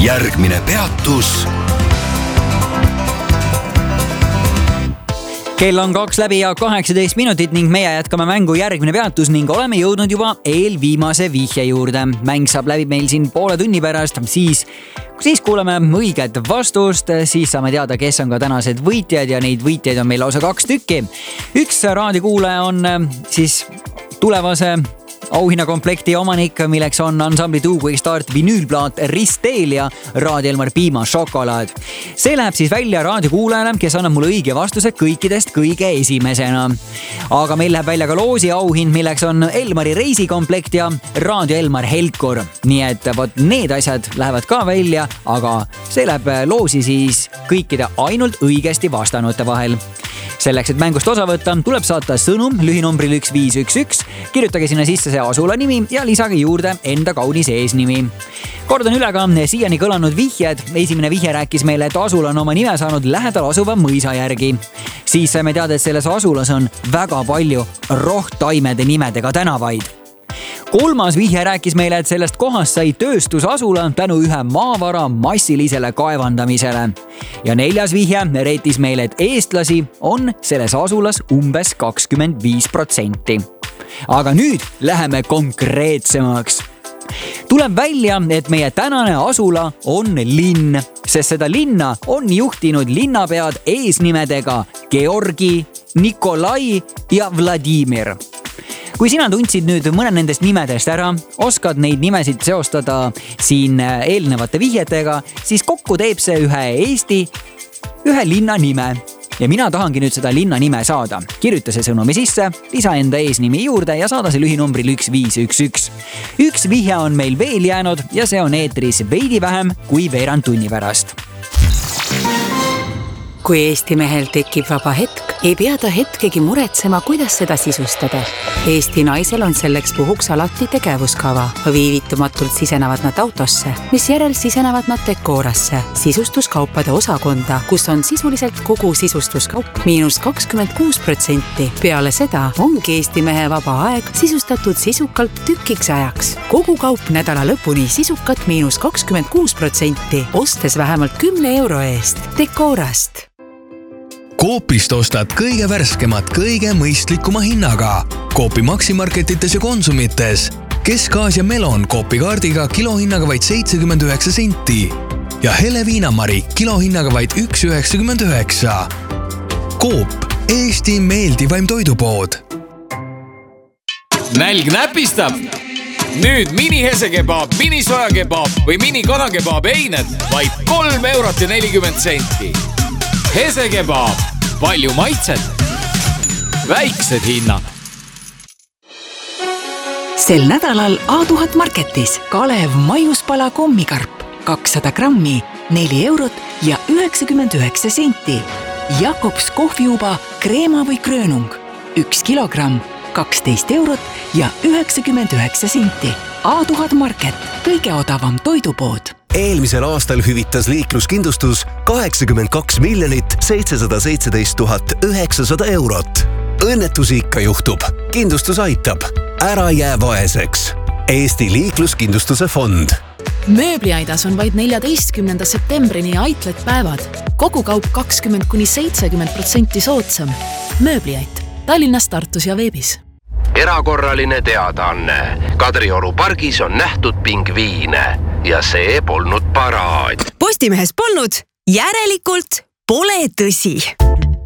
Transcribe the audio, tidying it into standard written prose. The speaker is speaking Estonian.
Järgmine peatus. Kell on 2 läbi ja 18 minutit ning meie jätkame mängu Järgmine peatus ning oleme jõudnud juba eelviimase vihje juurde. Mäng saab läbi meil siin poole tunni pärast, siis kuuleme õiget vastust, siis saame teada, kes on ka tänased võitjad ja neid võitjaid on meil lausa 2 tükki. Üks raadiokuulaja on siis tulevase auhinnakomplekti omanik, milleks on ansambli Two Quick Start vinüülplaat Ristel ja Raadio Elmar Piima šokolaad. See läheb siis välja raadiokuulajale, kes annab mulle õige vastuse kõikidest kõige esimesena. Aga meil läheb välja ka loosi auhind, milleks on Elmari reisikomplekt ja Raadio Elmar Helkur. Nii et need asjad lähevad ka välja, aga see läheb loosi siis kõikide ainult õigesti vastanute vahel. Selleks, et mängust osa võtta, tuleb saata sõnum lühinumbril 1511, kirjutage sinna sisse see asula nimi ja lisage juurde enda kaunis eesnimi. Kordan üle ka siiani kõlanud vihjed. Esimene vihje rääkis meile, et asula on oma nime saanud lähedal asuva mõisa järgi. Siis saime teada, et selles asulas on väga palju rohttaimede nimedega tänavaid. Kolmas vihje rääkis meile, et sellest kohast sai tööstusasula tänu ühe maavara massilisele kaevandamisele. Ja 4. vihje reitis meile, et eestlasi on selles asulas umbes 25%. Aga nüüd läheme konkreetsemaks. Tuleb välja, et meie tänane asula on linn, sest seda linna on juhtinud linnapead eesnimedega Georgi, Nikolai ja Vladimir. Kui sina tundsid nüüd mõne nendest nimedest ära, oskad neid nimesid seostada siin eelnevate vihjetega, siis kokku teeb see ühe linna nime. Ja mina tahangi nüüd seda linna nime saada. Kirjuta see sõnumi sisse, lisa enda eesnimi juurde ja saada see lühinumbril 1511. Üks vihje on meil veel jäänud ja see on eetris veidi vähem kui veerand tunni pärast. Kui Eesti mehel tekib vaba hetk, ei pea ta hetkegi muretsema, kuidas seda sisustada. Eesti naisel on selleks puhuks alati tegevuskava. Viivitumatult sisenevad nad autosse, mis järel sisenevad nad dekoorasse, sisustuskaupade osakonda, kus on sisuliselt kogu sisustuskaup -26%. Peale seda ongi Eesti mehe vaba aeg sisustatud sisukalt tükiks ajaks. Kogu kaup nädala lõpuni sisukat -26%, ostes vähemalt 10 euro eest dekoorast. Coopist ostad kõige värskemat, kõige mõistlikuma hinnaga. Coopi maksimarketites ja konsumites. Kesk-Aasia melon Coopi kaardiga kilohinnaga vaid 79 senti. Ja hele viinamari kilohinnaga vaid 1,99. Coop, Eesti meeldivaim toidupood. Nälg näpistab. Nüüd mini-hesekebab, mini-sojakebab või mini-kanakebab eined vaid 3,40 €. Hesekebab, palju maitset, väiksed hinnad. Sel nädalal A1000 Marketis Kalev maiuspala kommikarp 200 grammi, 4 eurot ja 99 senti. Jakobs kohviuba kreema või kröönung 1 kilogramm, 12 eurot ja 99 senti. A1000 Market, kõige odavam toidupood. Eelmisel aastal hüvitas liikluskindlustus 82 717 900 eurot. Õnnetusi ikka juhtub. Kindlustus aitab. Ära jää vaeseks. Eesti liikluskindlustuse fond. Mööbliaidas on vaid 14. septembrini Aitlet päevad. Kogu kaup 20–70% soodsam. Mööbliait. Tallinnas, Tartus ja veebis. Erakorraline teadaanne. Kadrioru pargis on nähtud pingviine ja see polnud paraad. Postimehes polnud, järelikult pole tõsi.